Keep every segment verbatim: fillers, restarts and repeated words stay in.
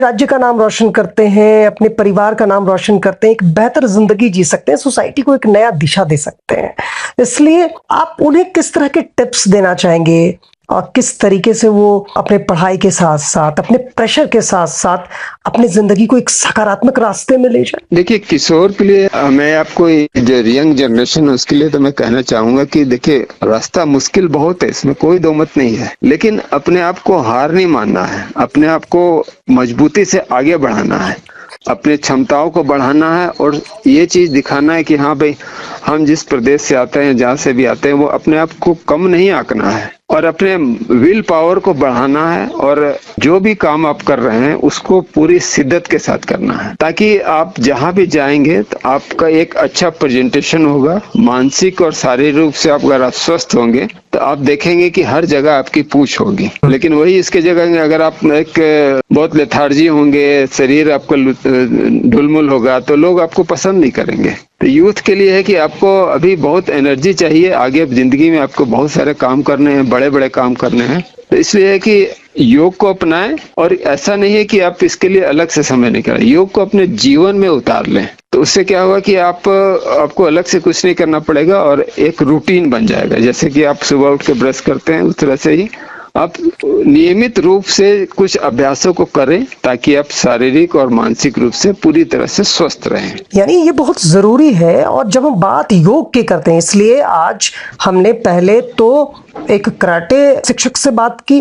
राज्य का नाम रोशन करते हैं, अपने परिवार का नाम रोशन करते हैं, एक बेहतर जिंदगी जी सकते हैं, सोसाइटी को एक नया दिशा दे सकते हैं। इसलिए आप उन्हें किस तरह के टिप्स देना चाहेंगे और किस तरीके से वो अपने पढ़ाई के साथ साथ, अपने प्रेशर के साथ साथ अपनी जिंदगी को एक सकारात्मक रास्ते में ले जाए? देखिए, किशोर के लिए मैं आपको जो यंग जनरेशन है उसके लिए तो मैं कहना चाहूंगा कि देखिए, रास्ता मुश्किल बहुत है, इसमें कोई दो मत नहीं है, लेकिन अपने आप को हार नहीं मानना है, अपने आप को मजबूती से आगे बढ़ाना है, अपनी क्षमताओं को बढ़ाना है और ये चीज दिखाना है कि हाँ भाई, हम जिस प्रदेश से आते हैं, जहाँ से भी आते हैं, वो अपने आप को कम नहीं आंकना है और अपने विल पावर को बढ़ाना है और जो भी काम आप कर रहे हैं उसको पूरी शिद्दत के साथ करना है, ताकि आप जहां भी जाएंगे तो आपका एक अच्छा प्रेजेंटेशन होगा। मानसिक और शारीरिक रूप से आप अगर आप स्वस्थ होंगे तो आप देखेंगे कि हर जगह आपकी पूछ होगी। लेकिन वही इसके जगह अगर आप एक बहुत लेथार्जी होंगे, शरीर आपका ढुलमुल होगा, तो लोग आपको पसंद नहीं करेंगे। तो यूथ के लिए है कि आपको अभी बहुत एनर्जी चाहिए, आगे जिंदगी में आपको बहुत सारे काम करने हैं, बड़े बड़े काम करने हैं। तो इसलिए है कि योग को अपनाएं और ऐसा नहीं है कि आप इसके लिए अलग से समय निकालें, योग को अपने जीवन में उतार लें। तो उससे क्या होगा कि आप आपको अलग से कुछ नहीं करना पड़ेगा और एक रूटीन बन जाएगा। जैसे कि आप सुबह उठ के ब्रश करते हैं, उस तरह से ही आप नियमित रूप से कुछ अभ्यासों को करें ताकि आप शारीरिक और मानसिक रूप से पूरी तरह से स्वस्थ रहें। यानी ये बहुत जरूरी है। और जब हम बात योग की करते हैं, इसलिए आज हमने पहले तो एक कराटे शिक्षक से बात की,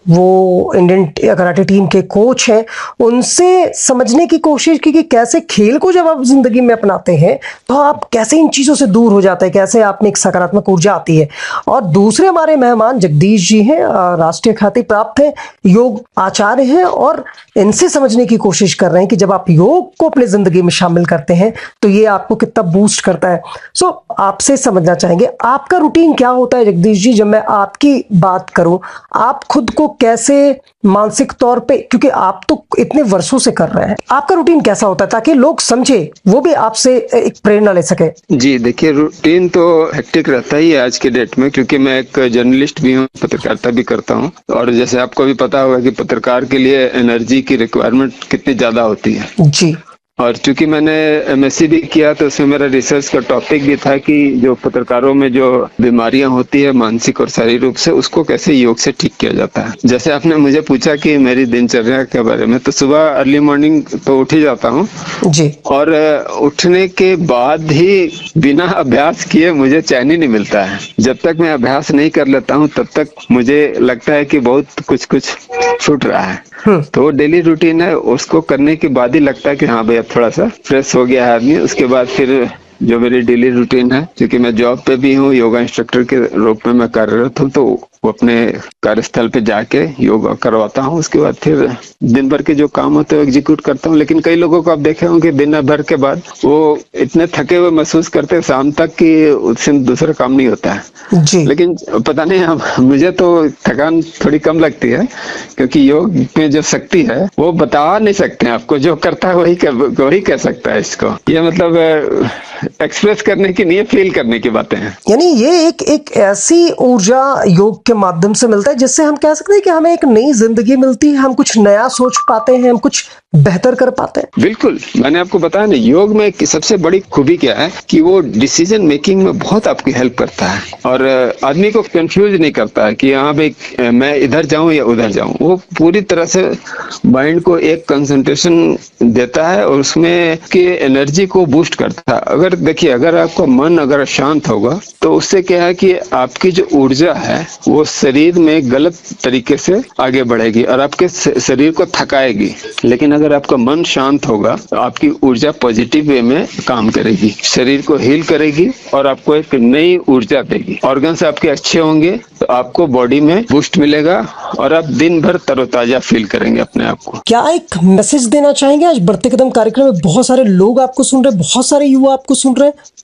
वो इंडियन कराटे टीम के कोच हैं, उनसे समझने की कोशिश की कि कैसे खेल को जब आप जिंदगी में अपनाते हैं तो आप कैसे इन चीजों से दूर हो जाते हैं, कैसे आप में एक सकारात्मक ऊर्जा आती है। और दूसरे हमारे मेहमान जगदीश जी हैं, राष्ट्रीय ख्याति प्राप्त है, योग आचार्य हैं, और इनसे समझने की कोशिश कर रहे हैं कि जब आप योग को अपनी जिंदगी में शामिल करते हैं तो ये आपको कितना बूस्ट करता है। सो आपसे समझना चाहेंगे, आपका रूटीन क्या होता है जगदीश जी? जब मैं आपकी बात करूं, आप खुद को कैसे मानसिक तौर पे, क्योंकि आप तो इतने वर्षों से कर रहे हैं, आपका रूटीन कैसा होता है ताकि लोग समझे, वो भी आपसे एक प्रेरणा ले सके? जी देखिए, रूटीन तो हेक्टिक रहता ही है आज के डेट में, क्योंकि मैं एक जर्नलिस्ट भी हूँ, पत्रकारिता भी करता हूँ। और जैसे आपको भी पता होगा कि पत्रकार के लिए एनर्जी की रिक्वायरमेंट कितनी ज्यादा होती है। जी। और चूंकि मैंने एमएससी भी किया तो उसमें मेरा रिसर्च का टॉपिक भी था कि जो पत्रकारों में जो बीमारियां होती है मानसिक और शारीरिक रूप से, उसको कैसे योग से ठीक किया जाता है। जैसे आपने मुझे पूछा कि मेरी दिनचर्या के बारे में, तो सुबह अर्ली मॉर्निंग तो उठ ही जाता हूँ जी। और उठने के बाद ही बिना अभ्यास किए मुझे चैन ही नहीं मिलता है। जब तक मैं अभ्यास नहीं कर लेता हूँ तब तक मुझे लगता है कि बहुत कुछ कुछ छूट रहा है। तो डेली रूटीन है, उसको करने के बाद ही लगता है कि हाँ भैया थोड़ा सा फ्रेश हो गया है आदमी। उसके बाद फिर जो मेरी डेली रूटीन है, क्योंकि मैं जॉब पे भी हूँ, योगा इंस्ट्रक्टर के रूप में मैं कार्यरत हूँ, तो वो अपने कार्यस्थल पे जाके योगा करवाता हूँ। उसके बाद फिर दिन भर के जो काम होते हैं एग्जीक्यूट करता हूँ। लेकिन कई लोगों को आप देखे होंगे दिन भर के बाद वो इतने थके हुए महसूस करते हैं शाम तक कि उससे दूसरा काम नहीं होता है जी। लेकिन पता नहीं, अब मुझे तो थकान थोड़ी कम लगती है, क्योंकि योग में जो शक्ति है वो बता नहीं सकते हैं आपको, जो करता है वही कर, वही कह सकता है इसको। ये मतलब एक्सप्रेस करने की नहीं है, फील करने की बातें हैं। यानी ये एक एक ऐसी ऊर्जा योग के माध्यम से मिलता है जिससे हम कह सकते हैं कि हमें एक नई जिंदगी मिलती है, हम कुछ नया सोच पाते हैं, हम कुछ बेहतर कर पाते हैं। बिल्कुल, मैंने आपको बताया ना, योग में सबसे बड़ी खूबी क्या है कि वो डिसीजन मेकिंग में बहुत आपकी हेल्प करता है और आदमी को कंफ्यूज नहीं करता है कि हाँ भाई मैं इधर जाऊं या उधर जाऊं। वो पूरी तरह से माइंड को एक कंसंट्रेशन देता है और उसमें की एनर्जी को बूस्ट करता है। अगर देखिए, अगर आपका मन अगर शांत होगा तो उससे क्या है कि आपकी जो ऊर्जा है वो शरीर में गलत तरीके से आगे बढ़ेगी और आपके शरीर को थकाएगी। लेकिन अगर आपका मन शांत होगा तो आपकी ऊर्जा पॉजिटिव वे में काम करेगी, शरीर को हील करेगी और आपको एक नई ऊर्जा देगी। ऑर्गन्स आपके अच्छे होंगे तो आपको बॉडी में बूस्ट मिलेगा और आप दिन भर तरोताजा फील करेंगे अपने आप को। क्या एक मैसेज देना चाहेंगे? आज बढ़ते कदम कार्यक्रम में बहुत सारे लोग आपको सुन रहे हैं, बहुत सारे युवा आपको सुन रहे हैं,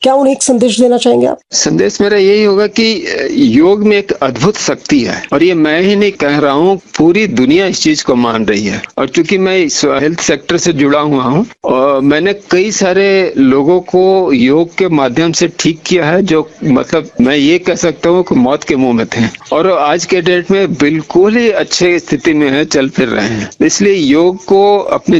क्या उन्हें एक संदेश देना चाहेंगे आप? संदेश मेरा यही होगा कि योग में एक अद्भुत शक्ति है और ये मैं ही नहीं कह रहा हूँ, पूरी दुनिया इस चीज को मान रही है। और चूंकि मैं इस हेल्थ सेक्टर से जुड़ा हुआ हूँ और मैंने कई सारे लोगों को योग के माध्यम से ठीक किया है, जो मतलब मैं ये कह सकता हूँ कि मौत के मुंह में थे और आज के डेट में बिल्कुल ही अच्छे स्थिति में है, चल फिर रहे हैं। इसलिए योग को अपने